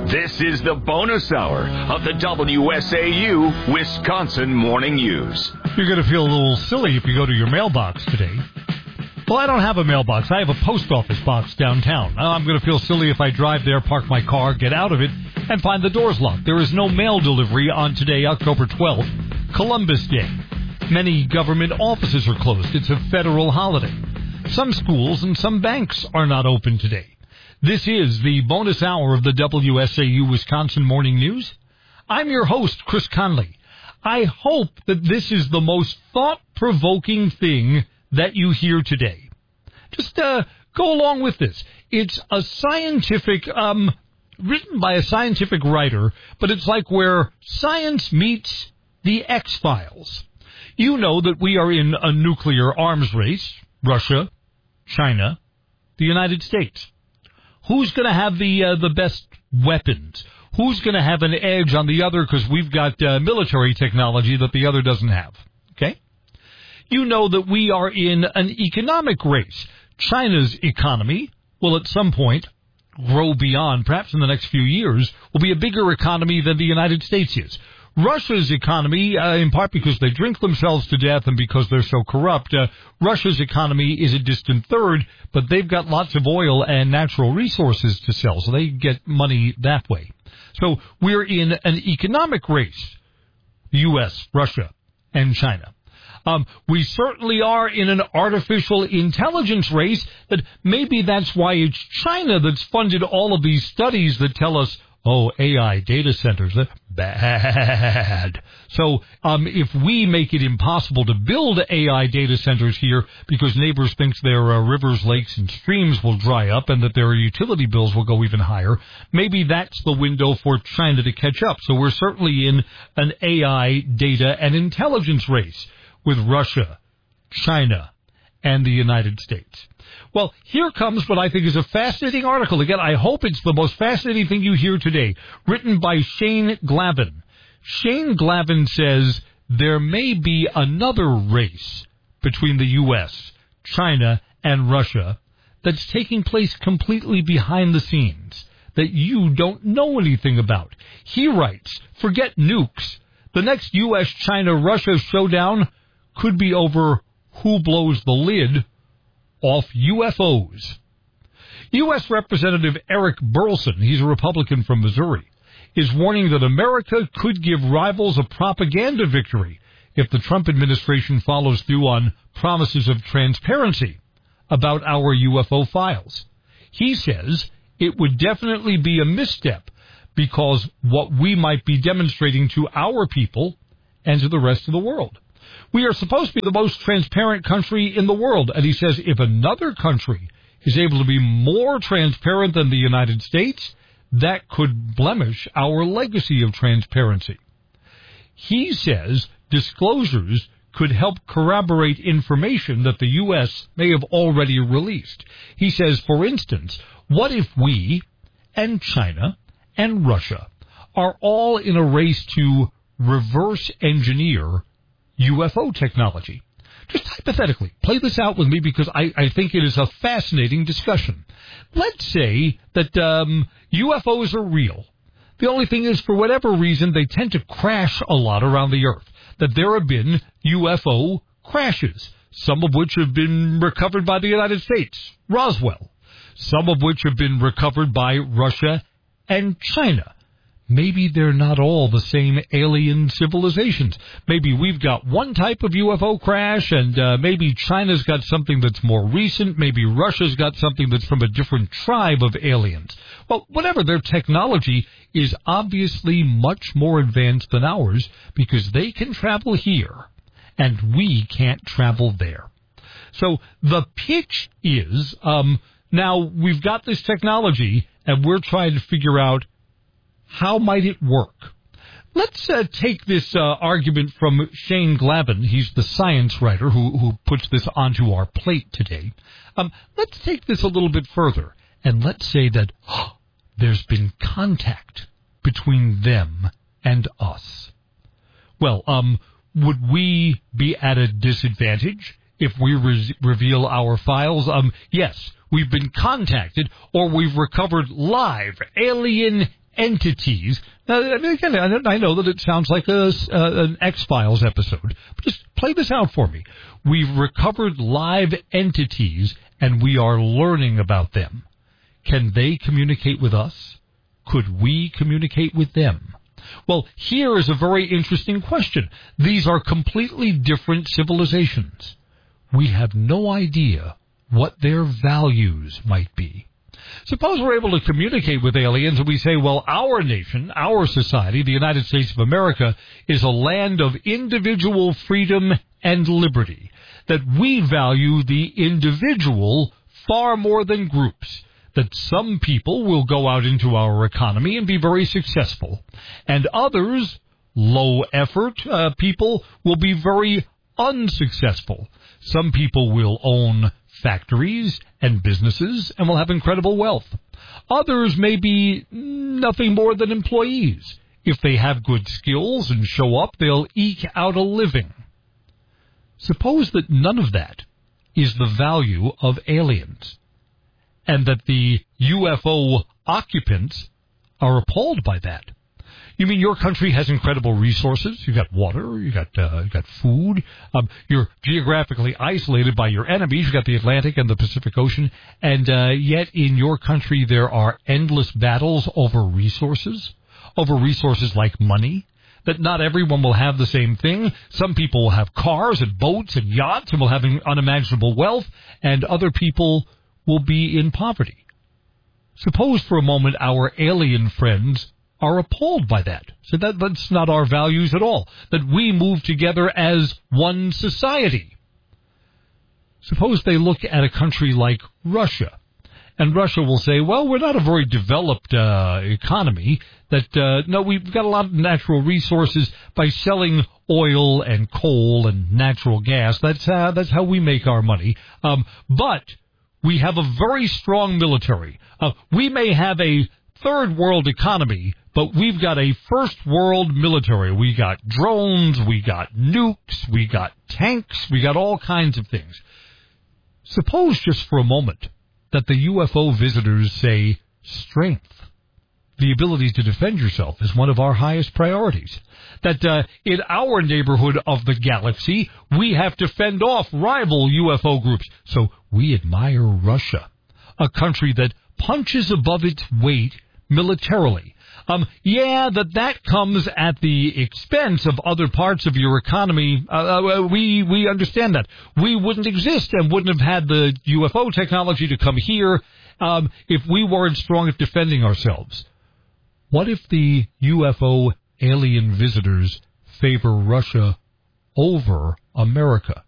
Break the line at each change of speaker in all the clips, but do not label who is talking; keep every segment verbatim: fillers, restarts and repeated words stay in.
This is the bonus hour of the W S A U Wisconsin Morning News.
You're going to feel a little silly if you go to your mailbox today. Well, I don't have a mailbox. I have a post office box downtown. I'm going to feel silly if I drive there, park my car, get out of it, and find the doors locked. There is no mail delivery on today, October twelfth, Columbus Day. Many government offices are closed. It's a federal holiday. Some schools and some banks are not open today. This is the bonus hour of the W S A U Wisconsin Morning News. I'm your host, Chris Conley. I hope that this is the most thought-provoking thing that you hear today. Just uh, go along with this. It's a scientific, um, written by a scientific writer, but it's like where science meets the X-Files. You know that we are in a nuclear arms race, Russia, China, the United States. Who's going to have the uh, the best weapons? Who's going to have an edge on the other because we've got uh, military technology that the other doesn't have? Okay? You know that we are in an economic race. China's economy will at some point grow beyond, perhaps in the next few years, will be a bigger economy than the United States is. Russia's economy, uh, in part because they drink themselves to death and because they're so corrupt, uh, Russia's economy is a distant third, but they've got lots of oil and natural resources to sell, so they get money that way. So we're in an economic race, U S, Russia, and China. Um, we certainly are in an artificial intelligence race, that maybe that's why it's China that's funded all of these studies that tell us, oh, A I data centers, they're bad. So um, if we make it impossible to build A I data centers here because neighbors think their uh, rivers, lakes, and streams will dry up and that their utility bills will go even higher, maybe that's the window for China to catch up. So we're certainly in an A I data and intelligence race with Russia, China, and the United States. Well, here comes what I think is a fascinating article. Again, I hope it's the most fascinating thing you hear today, written by Shane Glavin. Shane Glavin says there may be another race between the U S, China, and Russia that's taking place completely behind the scenes, that you don't know anything about. He writes, forget nukes. The next U S China Russia showdown could be over who blows the lid off U F Os. U S Representative Eric Burlison, he's a Republican from Missouri, is warning that America could give rivals a propaganda victory if the Trump administration follows through on promises of transparency about our U F O files. He says it would definitely be a misstep because what we might be demonstrating to our people and to the rest of the world. We are supposed to be the most transparent country in the world. And he says if another country is able to be more transparent than the United States, that could blemish our legacy of transparency. He says disclosures could help corroborate information that the U S may have already released. He says, for instance, what if we and China and Russia are all in a race to reverse engineer U F O technology? Just hypothetically, play this out with me because I, I think it is a fascinating discussion. Let's say that um, U F Os are real. The only thing is, for whatever reason, they tend to crash a lot around the Earth. That there have been U F O crashes, some of which have been recovered by the United States, Roswell, some of which have been recovered by Russia and China. Maybe they're not all the same alien civilizations. Maybe we've got one type of U F O crash, and uh, maybe China's got something that's more recent. Maybe Russia's got something that's from a different tribe of aliens. Well, whatever, their technology is obviously much more advanced than ours because they can travel here, and we can't travel there. So the pitch is, um, now we've got this technology, and we're trying to figure out how might it work? Let's uh, take this uh, argument from Shane Glavin. He's the science writer who, who puts this onto our plate today. Um, let's take this a little bit further, and let's say that oh, there's been contact between them and us. Well, um, would we be at a disadvantage if we re- reveal our files? Um, yes, we've been contacted, or we've recovered live alien entities. Now, again, I know that it sounds like a, uh, an X-Files episode, but just play this out for me. We've recovered live entities, and we are learning about them. Can they communicate with us? Could we communicate with them? Well, here is a very interesting question. These are completely different civilizations. We have no idea what their values might be. Suppose we're able to communicate with aliens and we say, well, our nation, our society, the United States of America, is a land of individual freedom and liberty, that we value the individual far more than groups, that some people will go out into our economy and be very successful, and others, low-effort uh, people, will be very unsuccessful. Some people will own factories and businesses and will have incredible wealth. Others may be nothing more than employees. If they have good skills and show up, they'll eke out a living. Suppose that none of that is the value of aliens, and that the U F O occupants are appalled by that. You mean your country has incredible resources? You got water, you got uh, you got food. Um, you're geographically isolated by your enemies. You got the Atlantic and the Pacific Ocean, and uh, yet in your country there are endless battles over resources, over resources like money. That not everyone will have the same thing. Some people will have cars and boats and yachts and will have unimaginable wealth, and other people will be in poverty. Suppose for a moment our alien friends are appalled by that. So that, that's not our values at all, that we move together as one society. Suppose they look at a country like Russia, and Russia will say, well, we're not a very developed uh, economy, that, uh, no, we've got a lot of natural resources. By selling oil and coal and natural gas, that's, uh, that's how we make our money. Um, but we have a very strong military. Uh, we may have a third world economy, but we've got a first world military. We got drones, we got nukes, we got tanks, we got all kinds of things. Suppose just for a moment that the U F O visitors say strength, the ability to defend yourself, is one of our highest priorities. That uh, in our neighborhood of the galaxy, we have to fend off rival U F O groups. So we admire Russia, a country that punches above its weight militarily. Um, yeah, that that comes at the expense of other parts of your economy. Uh, uh, we we understand that. We wouldn't exist and wouldn't have had the U F O technology to come here um, if we weren't strong at defending ourselves. What if the U F O alien visitors favor Russia over America?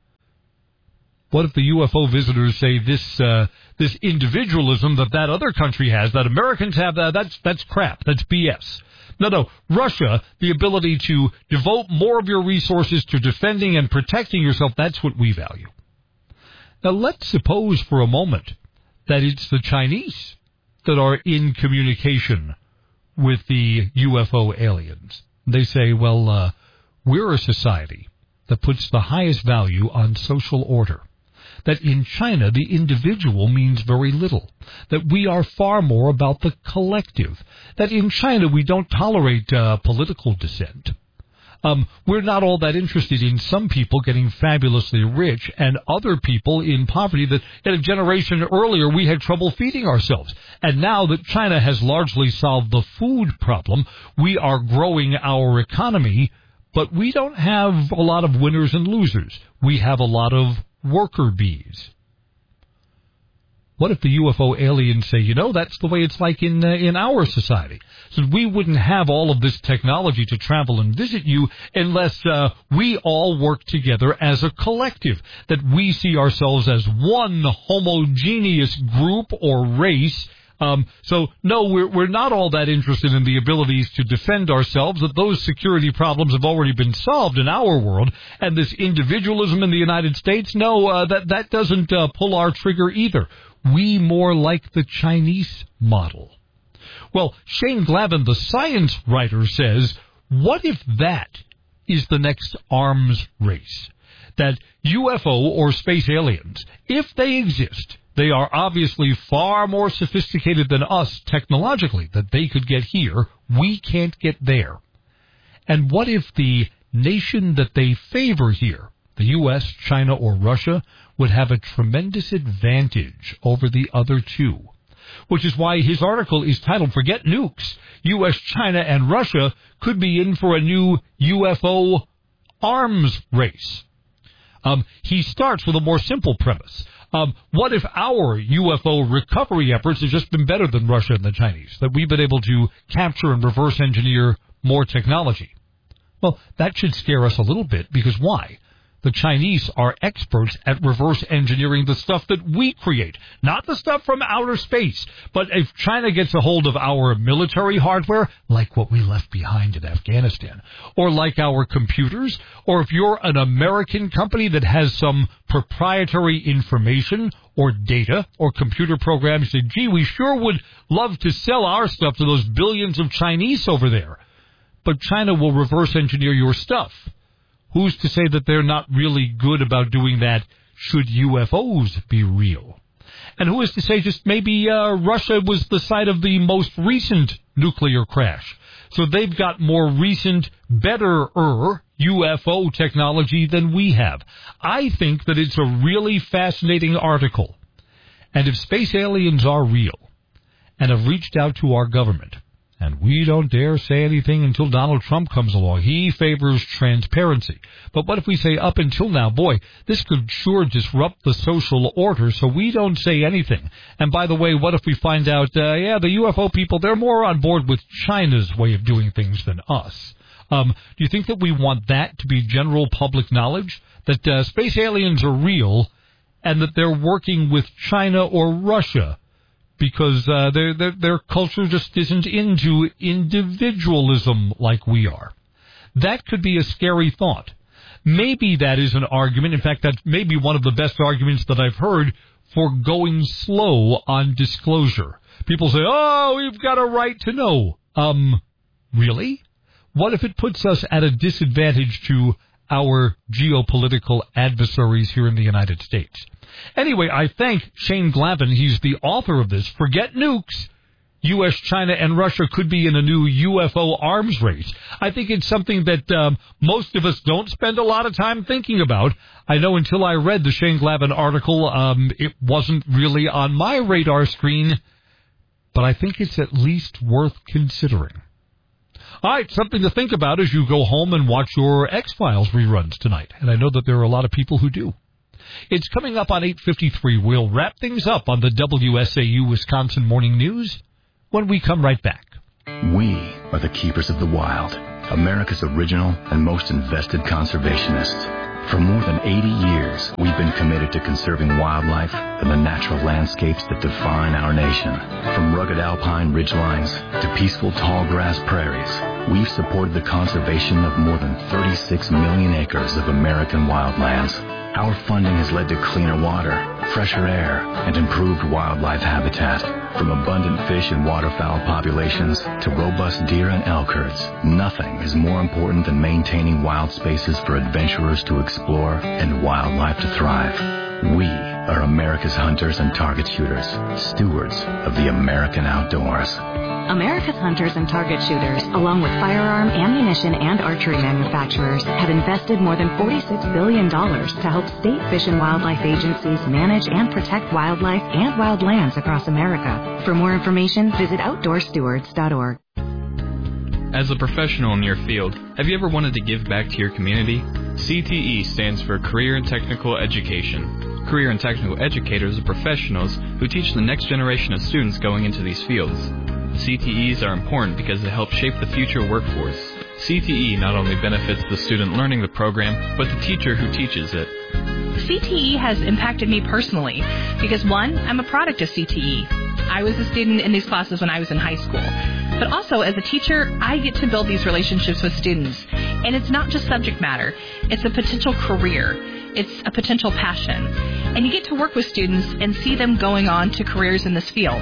What if the U F O visitors say this uh, this individualism that that other country has, that Americans have, uh, that's that's crap, that's B S. No, no, Russia, the ability to devote more of your resources to defending and protecting yourself, that's what we value. Now let's suppose for a moment that it's the Chinese that are in communication with the U F O aliens. They say, well, uh, we're a society that puts the highest value on social order. That in China, the individual means very little. That we are far more about the collective. That in China, we don't tolerate uh, political dissent. Um, we're not all that interested in some people getting fabulously rich and other people in poverty. That in a generation earlier, we had trouble feeding ourselves. And now that China has largely solved the food problem, we are growing our economy, but we don't have a lot of winners and losers. We have a lot of worker bees. What if the U F O aliens say, you know, that's the way it's like in uh, in our society? So we wouldn't have all of this technology to travel and visit you unless uh, we all work together as a collective, that we see ourselves as one homogeneous group or race. Um, so, no, we're, we're not all that interested in the abilities to defend ourselves, that those security problems have already been solved in our world, and this individualism in the United States, no, uh, that, that doesn't uh, pull our trigger either. We more like the Chinese model. Well, Shane Glavin, the science writer, says, what if that is the next arms race? That U F O or space aliens, if they exist, They are obviously far more sophisticated than us technologically that they could get here. We can't get there. And what if the nation that they favor here, the U S, China, or Russia, would have a tremendous advantage over the other two? Which is why his article is titled, Forget Nukes. U S, China, and Russia could be in for a new U F O arms race. Um, he starts with a more simple premise. Um, what if our U F O recovery efforts have just been better than Russia and the Chinese, that we've been able to capture and reverse engineer more technology? Well, that should scare us a little bit, because why? The Chinese are experts at reverse engineering the stuff that we create, not the stuff from outer space. But if China gets a hold of our military hardware, like what we left behind in Afghanistan, or like our computers, or if you're an American company that has some proprietary information or data or computer programs, you say, gee, we sure would love to sell our stuff to those billions of Chinese over there. But China will reverse engineer your stuff. Who's to say that they're not really good about doing that should U F Os be real? And who is to say just maybe uh, Russia was the site of the most recent nuclear crash? So they've got more recent, better-er U F O technology than we have. I think that it's a really fascinating article. And if space aliens are real and have reached out to our government, and we don't dare say anything until Donald Trump comes along. He favors transparency. But what if we say up until now, boy, this could sure disrupt the social order, so we don't say anything. And by the way, what if we find out, uh, yeah, the U F O people, they're more on board with China's way of doing things than us? Um, do you think that we want that to be general public knowledge, that uh, space aliens are real and that they're working with China or Russia? Because uh, their, their their culture just isn't into individualism like we are. That could be a scary thought. Maybe that is an argument. In fact, that's maybe one of the best arguments that I've heard for going slow on disclosure. People say, oh, we've got a right to know. Um, really? What if it puts us at a disadvantage to our geopolitical adversaries here in the United States? Anyway, I thank Shane Glavin. He's the author of this. Forget Nukes. U S, China, and Russia could be in a new U F O arms race. I think it's something that um, most of us don't spend a lot of time thinking about. I know until I read the Shane Glavin article, um, it wasn't really on my radar screen, but I think it's at least worth considering. All right, something to think about as you go home and watch your X-Files reruns tonight, and I know that there are a lot of people who do. It's coming up on eight fifty-three. We'll wrap things up on the W S A U Wisconsin Morning News when we come right back.
We are the keepers of the wild, America's original and most invested conservationists. For more than eighty years, we've been committed to conserving wildlife and the natural landscapes that define our nation. From rugged alpine ridgelines to peaceful tall grass prairies, we've supported the conservation of more than thirty-six million acres of American wildlands. Our funding has led to cleaner water, fresher air, and improved wildlife habitat. From abundant fish and waterfowl populations to robust deer and elk herds, nothing is more important than maintaining wild spaces for adventurers to explore and wildlife to thrive. We are America's hunters and target shooters, stewards of the American outdoors.
America's hunters and target shooters, along with firearm, ammunition, and archery manufacturers, have invested more than forty-six billion dollars to help state fish and wildlife agencies manage and protect wildlife and wildlands across America. For more information, visit outdoor stewards dot org.
As a professional in your field, have you ever wanted to give back to your community? C T E stands for Career and Technical Education. Career and Technical Educators are professionals who teach the next generation of students going into these fields. C T Es are important because they help shape the future workforce. C T E not only benefits the student learning the program, but the teacher who teaches it.
C T E has impacted me personally because, one, I'm a product of C T E. I was a student in these classes when I was in high school. But also, as a teacher, I get to build these relationships with students. And it's not just subject matter. It's a potential career. It's a potential passion. And you get to work with students and see them going on to careers in this field.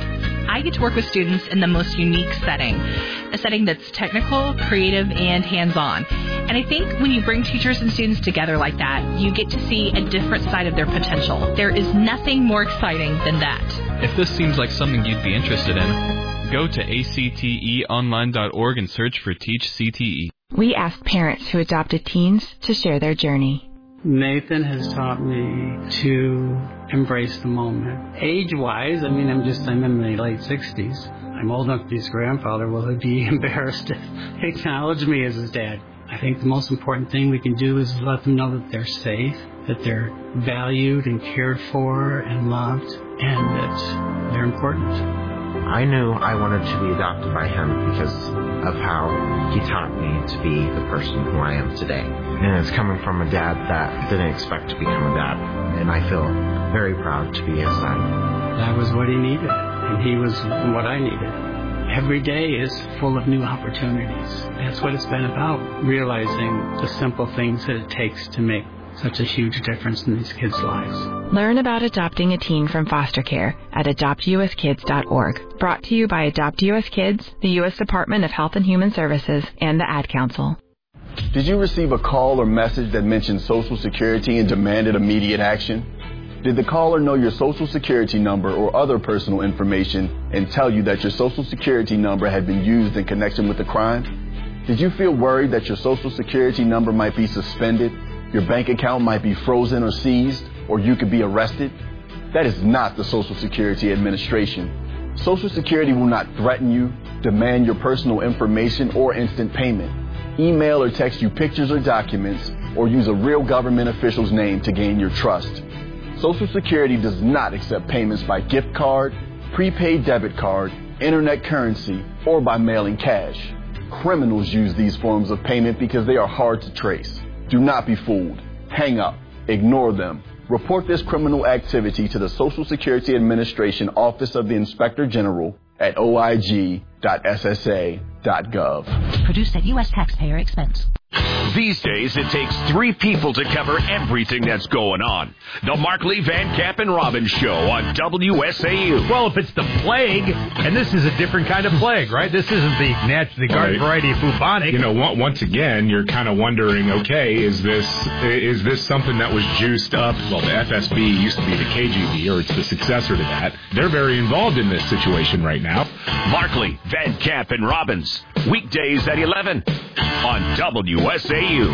I get to work with students in the most unique setting, a setting that's technical, creative, and hands-on. And I think when you bring teachers and students together like that, you get to see a different side of their potential. There is nothing more exciting than that.
If this seems like something you'd be interested in, go to A C T E online dot org and search for Teach C T E.
We asked parents who adopted teens to share their journey.
Nathan has taught me to embrace the moment. Age-wise, I mean, I'm just, I'm in my late sixties. I'm old enough to be his grandfather. Will he be embarrassed to acknowledge me as his dad? I think the most important thing we can do is let them know that they're safe, that they're valued and cared for and loved, and that they're important.
I knew I wanted to be adopted by him because of how he taught me to be the person who I am today. And it's coming from a dad that didn't expect to become a dad. And I feel very proud to be his son.
That was what he needed, and he was what I needed. Every day is full of new opportunities. That's what it's been about, realizing the simple things that it takes to make such a huge difference in these kids' lives.
Learn about adopting a teen from foster care at adopt U S kids dot org. Brought to you by Adopt U S Kids, the U S Department of Health and Human Services, and the Ad Council.
Did you receive a call or message that mentioned Social Security and demanded immediate action? Did the caller know your Social Security number or other personal information and tell you that your Social Security number had been used in connection with the crime? Did you feel worried that your Social Security number might be suspended, your bank account might be frozen or seized, or you could be arrested? That is not the Social Security Administration. Social Security will not threaten you, demand your personal information, or instant payment, email or text you pictures or documents, or use a real government official's name to gain your trust. Social Security does not accept payments by gift card, prepaid debit card, internet currency, or by mailing cash. Criminals use these forms of payment because they are hard to trace. Do not be fooled. Hang up. Ignore them. Report this criminal activity to the Social Security Administration Office of the Inspector General at O I G dot S S A dot gov.
Produced at U S taxpayer expense.
These days, it takes three people to cover everything that's going on. The Markley, Van Camp, and Robbins Show on W S A U.
Well, if it's the plague, and this is a different kind of plague, right? This isn't the naturally garden right. variety of bubonic.
You know, once again, you're kind of wondering, okay, is this is this something that was juiced up? Well, the F S B used to be the K G B, or it's the successor to that. They're very involved in this situation right now.
Markley, Van Camp, and Robbins. Weekdays at eleven on W S A U.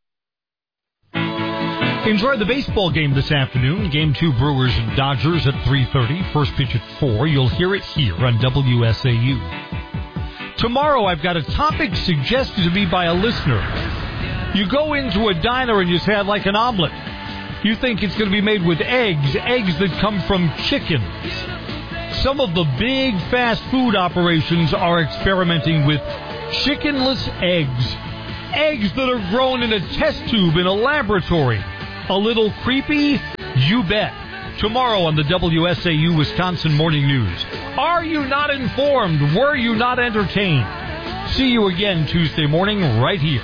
Enjoy the baseball game this afternoon. Game two, Brewers and Dodgers at three thirty. First pitch at four. You'll hear it here on W S A U. Tomorrow, I've got a topic suggested to me by a listener. You go into a diner and you say, I'd like an omelet. You think it's going to be made with eggs, eggs that come from chickens. Some of the big fast food operations are experimenting with chickenless eggs. Eggs that are grown in a test tube in a laboratory. A little creepy? You bet. Tomorrow on the W S A U Wisconsin Morning News. Are you not informed? Were you not entertained? See you again Tuesday morning right here.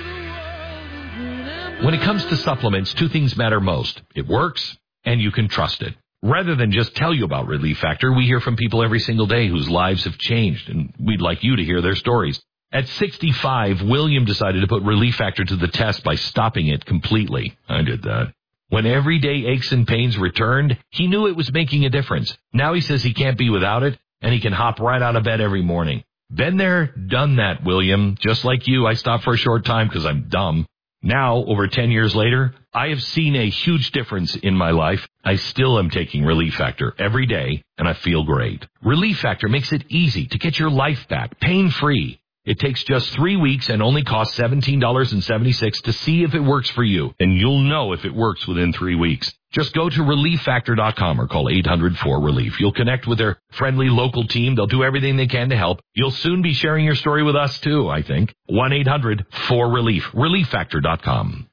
When it comes to supplements, two things matter most. It works, and you can trust it. Rather than just tell you about Relief Factor, we hear from people every single day whose lives have changed, and we'd like you to hear their stories. At sixty-five, William decided to put Relief Factor to the test by stopping it completely. I did that. When everyday aches and pains returned, he knew it was making a difference. Now he says he can't be without it, and he can hop right out of bed every morning. Been there, done that, William. Just like you, I stopped for a short time because I'm dumb. Now, over ten years later, I have seen a huge difference in my life. I still am taking Relief Factor every day, and I feel great. Relief Factor makes it easy to get your life back, pain-free. It takes just three weeks and only costs seventeen dollars and seventy-six cents to see if it works for you, and you'll know if it works within three weeks. Just go to relief factor dot com or call eight hundred four relief. You'll connect with their friendly local team. They'll do everything they can to help. You'll soon be sharing your story with us, too, I think. one eight hundred four relief. relief factor dot com.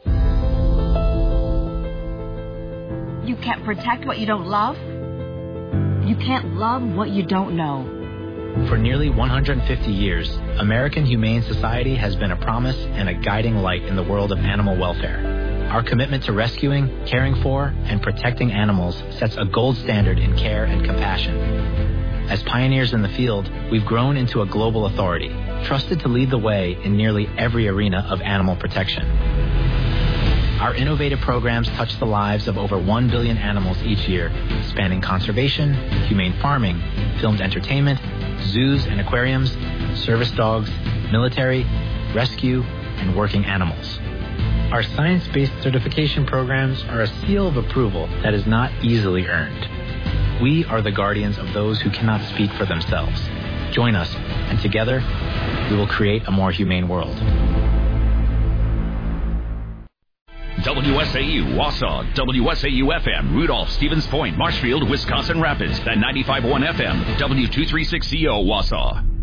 You can't protect what you don't love. You can't love what you don't know.
For nearly one hundred fifty years, American Humane Society has been a promise and a guiding light in the world of animal welfare. Our commitment to rescuing, caring for, and protecting animals sets a gold standard in care and compassion. As pioneers in the field, we've grown into a global authority, trusted to lead the way in nearly every arena of animal protection. Our innovative programs touch the lives of over one billion animals each year, spanning conservation, humane farming, filmed entertainment, zoos and aquariums, service dogs, military, rescue, and working animals. Our science-based certification programs are a seal of approval that is not easily earned. We are the guardians of those who cannot speak for themselves. Join us, and together, we will create a more humane world.
W S A U, Wausau, W S A U F M, Rudolph, Stevens Point, Marshfield, Wisconsin Rapids, and ninety-five point one F M, W two thirty-six C O, Wausau.